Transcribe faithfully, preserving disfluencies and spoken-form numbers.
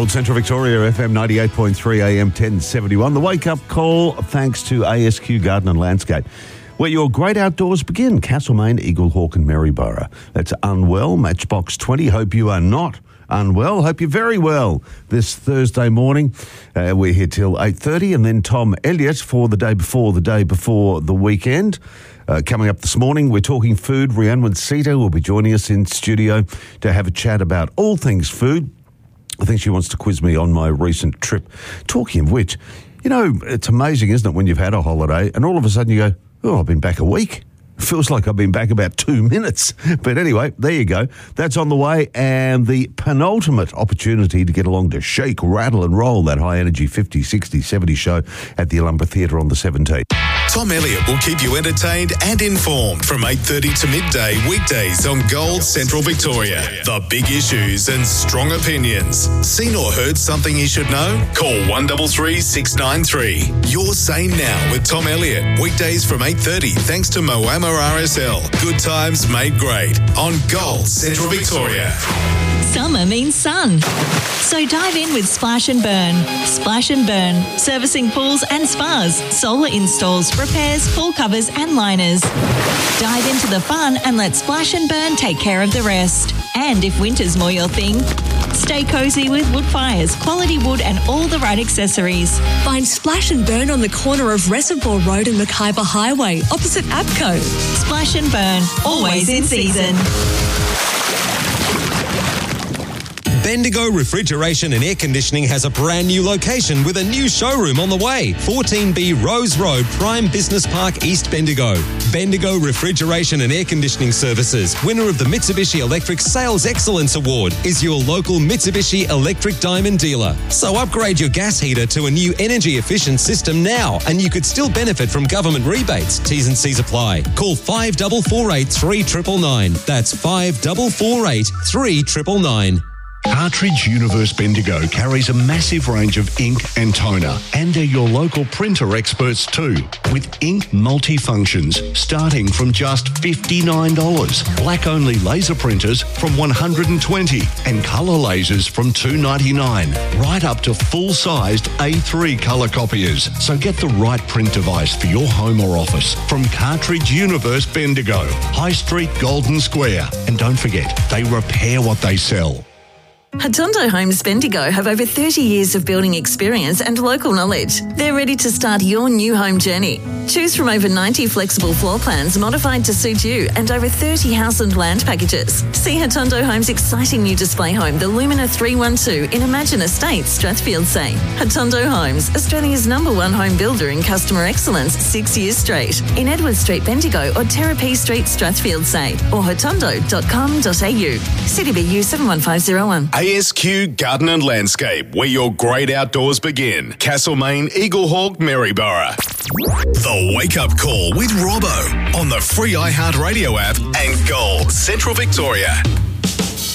Gold Central Victoria, F M ninety-eight point three, A M ten seventy-one. The wake-up call thanks to A S Q Garden and Landscape, where your great outdoors begin. Castlemaine, Eaglehawk and Maryborough. That's Unwell, Matchbox twenty. Hope you are not unwell. Hope you're very well this Thursday morning. Uh, we're here till eight thirty, and then Tom Elliott for the day before the day before the weekend. Uh, coming up this morning, we're talking food. Rhiannon Sita will be joining us in studio to have a chat about all things food. I think she wants to quiz me on my recent trip. Talking of which, you know, it's amazing, isn't it, when you've had a holiday and all of a sudden you go, oh, I've been back a week. Feels like I've been back about two minutes. But anyway, there you go. That's on the way. And the penultimate opportunity to get along to shake, rattle and roll that high-energy fifty, sixty, seventy show at the Alhambra Theatre on the seventeenth. Tom Elliott will keep you entertained and informed from eight thirty to midday weekdays on Gold Central Victoria. The big issues and strong opinions. Seen or heard something you should know? Call one three three, six nine three. You're Sane Now with Tom Elliott. Weekdays from eight thirty thanks to Moama R S L. Good times made great on Gold Central Victoria. Summer means sun. So dive in with Splash and Burn. Splash and Burn. Servicing pools and spas. Solar installs, repairs, pool covers and liners. Dive into the fun and let Splash and Burn take care of the rest. And if winter's more your thing, stay cosy with wood fires, quality wood and all the right accessories. Find Splash and Burn on the corner of Reservoir Road and Mackayba Highway, opposite APCO. Splash and Burn, always in season. Bendigo Refrigeration and Air Conditioning has a brand new location with a new showroom on the way. fourteen B Rose Road, Prime Business Park, East Bendigo. Bendigo Refrigeration and Air Conditioning Services, winner of the Mitsubishi Electric Sales Excellence Award, is your local Mitsubishi Electric Diamond dealer. So upgrade your gas heater to a new energy efficient system now, and you could still benefit from government rebates. T's and C's apply. Call five four four eight, three nine nine nine. That's five four four eight, three nine nine nine. Cartridge Universe Bendigo carries a massive range of ink and toner, and they're your local printer experts too, with ink multifunctions starting from just fifty-nine dollars, black-only laser printers from one hundred twenty dollars, and colour lasers from two ninety-nine, right up to full-sized A three colour copiers. So get the right print device for your home or office from Cartridge Universe Bendigo, High Street, Golden Square. And don't forget, they repair what they sell. Hatondo Homes Bendigo have over thirty years of building experience and local knowledge. They're ready to start your new home journey. Choose from over ninety flexible floor plans modified to suit you and over thirty house and land packages. See Hatondo Homes' exciting new display home, the Lumina three one two in Imagine Estates, Strathfield Say. Hatondo Homes, Australia's number one home builder in customer excellence six years straight. In Edward Street, Bendigo or Terrapee Street, Strathfield Say or hatondo dot com dot a u. City B U seven one five zero one. A S Q Garden and Landscape, where your great outdoors begin. Castlemaine, Eaglehawk, Maryborough. The Wake Up Call with Robbo on the free iHeartRadio app and Gold Central Victoria.